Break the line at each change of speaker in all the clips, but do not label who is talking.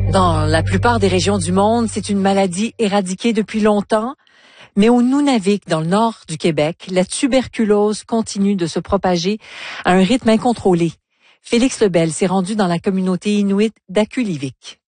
Dans la plupart des régions du monde, c'est une maladie éradiquée depuis longtemps. Mais au Nunavik, dans le nord du Québec, la tuberculose continue de se propager à un rythme incontrôlé. Félix Lebel s'est rendu dans la communauté inuit d'Akulivik.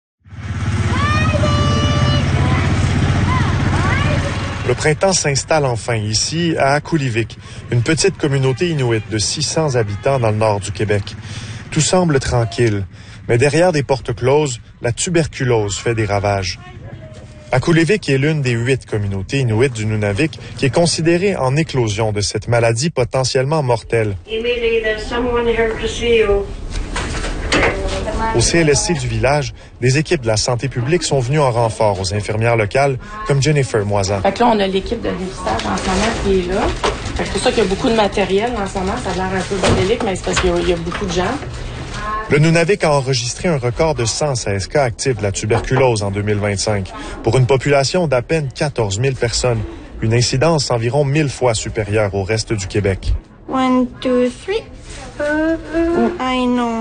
Le printemps s'installe enfin ici, à Akulivik, une petite communauté inuit de 600 habitants dans le nord du Québec. Tout semble tranquille, mais derrière des portes closes, la tuberculose fait des ravages. Akulivik est l'une des 8 communautés inuites du Nunavik qui est considérée en éclosion de cette maladie potentiellement mortelle. Au CLSC du village, des équipes de la santé publique sont venues en renfort aux infirmières locales, comme Jennifer Moisan.
Fait que là, on a l'équipe de dépistage en ce moment qui est là. Fait que c'est pour ça qu'il y a beaucoup de matériel en ce moment. Ça a l'air un peu bordélique, mais c'est parce qu'il y a beaucoup de gens.
Le Nunavik a enregistré un record de 116 cas actifs de la tuberculose en 2025, pour une population d'à peine 14 000 personnes, une incidence environ 1000 fois supérieure au reste du Québec.
1, 2, 3. I know.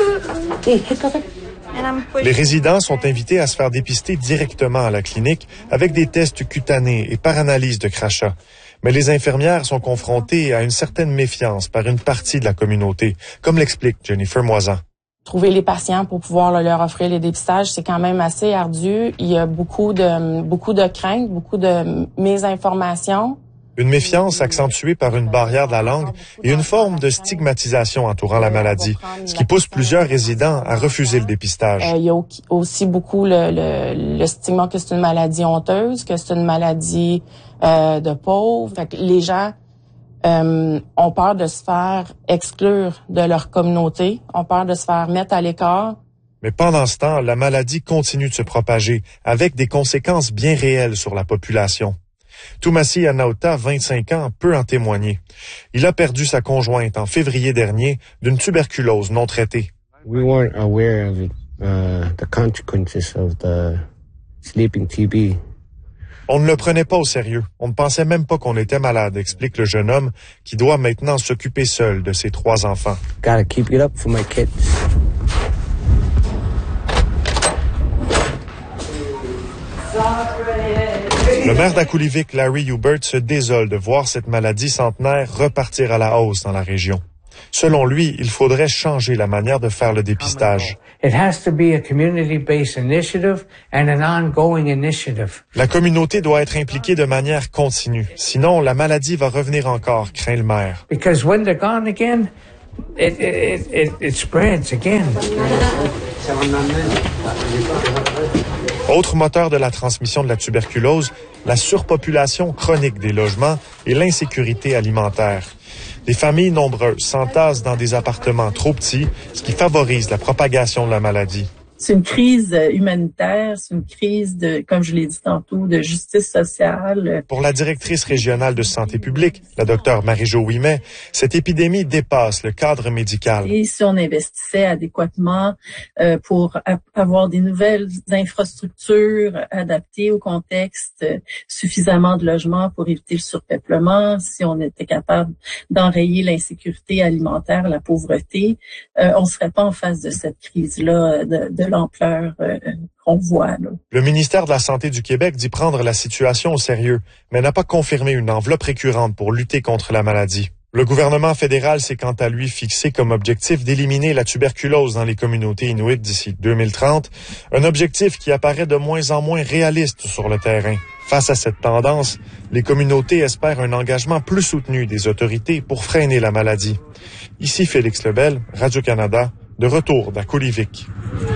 Les résidents sont invités à se faire dépister directement à la clinique avec des tests cutanés et par analyse de crachat. Mais les infirmières sont confrontées à une certaine méfiance par une partie de la communauté, comme l'explique Jennifer Moisan.
Trouver les patients pour pouvoir leur offrir les dépistages, c'est quand même assez ardu. Il y a beaucoup de craintes, beaucoup de mésinformations.
Une méfiance accentuée par une barrière de la langue et une forme de stigmatisation entourant la maladie, ce qui pousse plusieurs résidents à refuser le dépistage.
Il y a aussi beaucoup le stigma que c'est une maladie honteuse, que c'est une maladie de pauvres. Fait que les gens ont peur de se faire exclure de leur communauté, ont peur de se faire mettre à l'écart.
Mais pendant ce temps, la maladie continue de se propager avec des conséquences bien réelles sur la population. Tumasi Anauta, 25 ans, peut en témoigner. Il a perdu sa conjointe en février dernier d'une tuberculose non traitée.
We weren't aware of it, the consequences of the sleeping TB.
On ne le prenait pas au sérieux. On ne pensait même pas qu'on était malade, explique le jeune homme qui doit maintenant s'occuper seul de ses 3 enfants.
Gotta keep it up for my kids.
Le maire d'Akulivik, Larry Hubert, se désole de voir cette maladie centenaire repartir à la hausse dans la région. Selon lui, il faudrait changer la manière de faire le dépistage.
It has to be a community-based initiative and an ongoing initiative.
La communauté doit être impliquée de manière continue. Sinon, la maladie va revenir encore, craint le maire.
Because when they're gone again, it spreads again.
Autre moteur de la transmission de la tuberculose, la surpopulation chronique des logements et l'insécurité alimentaire. Des familles nombreuses s'entassent dans des appartements trop petits, ce qui favorise la propagation de la maladie.
C'est une crise humanitaire, c'est une crise de, comme je l'ai dit tantôt, de justice sociale.
Pour la directrice régionale de santé publique, la docteure Marie-Jo Ouimet, cette épidémie dépasse le cadre médical.
Et si on investissait adéquatement pour avoir des nouvelles infrastructures adaptées au contexte, suffisamment de logements pour éviter le surpeuplement, si on était capable d'enrayer l'insécurité alimentaire, la pauvreté, on serait pas en face de cette crise-là de l'ampleur qu'on voit. Là.
Le ministère de la Santé du Québec dit prendre la situation au sérieux, mais n'a pas confirmé une enveloppe récurrente pour lutter contre la maladie. Le gouvernement fédéral s'est quant à lui fixé comme objectif d'éliminer la tuberculose dans les communautés inuites d'ici 2030, un objectif qui apparaît de moins en moins réaliste sur le terrain. Face à cette tendance, les communautés espèrent un engagement plus soutenu des autorités pour freiner la maladie. Ici Félix Lebel, Radio-Canada, de retour d'Akulivik.